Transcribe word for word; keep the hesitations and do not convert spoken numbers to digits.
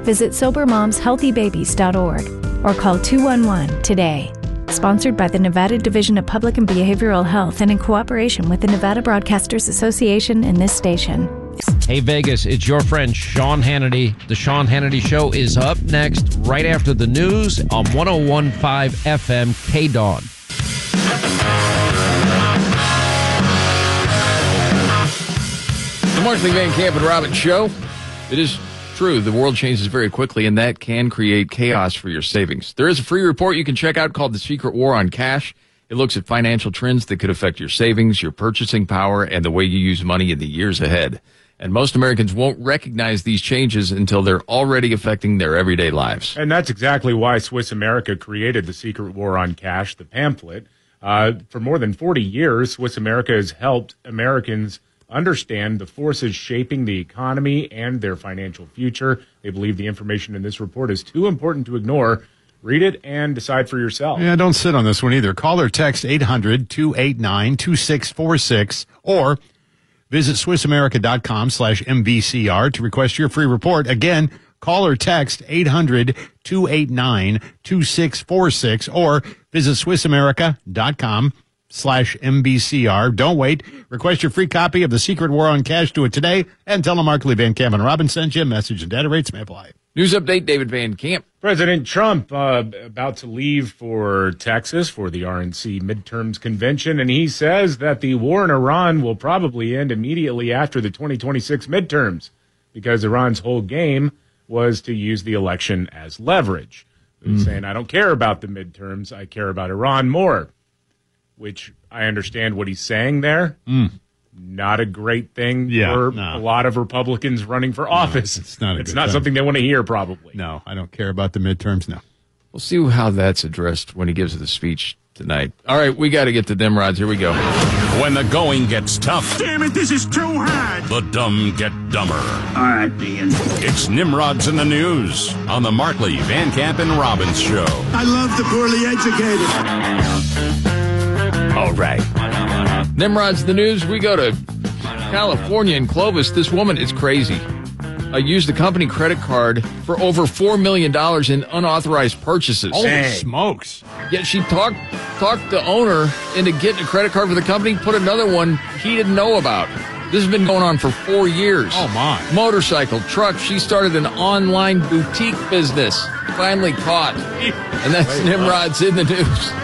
Visit sober moms healthy babies dot org or call two one one today. Sponsored by the Nevada Division of Public and Behavioral Health and in cooperation with the Nevada Broadcasters Association and this station. Hey, Vegas, it's your friend Sean Hannity. The Sean Hannity Show is up next, right after the news on one oh one point five F M K D O N. The Markley, Van Camp, and Robbins Show. It is true, the world changes very quickly, and that can create chaos for your savings. There is a free report you can check out called The Secret War on Cash. It looks at financial trends that could affect your savings, your purchasing power, and the way you use money in the years ahead. And most Americans won't recognize these changes until they're already affecting their everyday lives. And that's exactly why Swiss America created The Secret War on Cash, the pamphlet. Uh, for more than forty years, Swiss America has helped Americans understand the forces shaping the economy and their financial future. They believe the information in this report is too important to ignore. Read it and decide for yourself. Yeah, don't sit on this one either. Call or text eight hundred, two eight nine, two six four six or visit swissamerica.com slash MVCR to request your free report. Again, call or text eight hundred, two eight nine, two six four six or visit swissamerica.com slash MVCR. Don't wait. Request your free copy of The Secret War on Cash. Do it today and tell them Markley, Van Camp, and Robbins sent you a message, and data rates may apply. News update, David Van Camp. President Trump uh, about to leave for Texas for the R N C midterms convention, and he says that the war in Iran will probably end immediately after the twenty twenty-six midterms because Iran's whole game was to use the election as leverage. He's mm. saying, I don't care about the midterms, I care about Iran more, which I understand what he's saying there. Mm. Not a great thing yeah, for no. a lot of Republicans running for office. No, it's not, a it's good not thing. something they want to hear, probably. No, I don't care about the midterms, no. We'll see how that's addressed when he gives the speech tonight. All right, we got to get to them rods. Here we go. When the going gets tough. Damn it, this is too hard. The dumb get dumber. All right, Ian. It's Nimrods in the News on the Markley, Van Camp, and Robbins Show. I love the poorly educated. All right. Nimrod's the news. We go to California in Clovis. This woman is crazy. Uh, used a company credit card for over four million dollars in unauthorized purchases. Holy Dang. smokes. Yet she talked talked the owner into getting a credit card for the company, put another one he didn't know about. This has been going on for four years. Oh, my. Motorcycle, truck. She started an online boutique business. Finally caught. And that's Nimrod's in the news.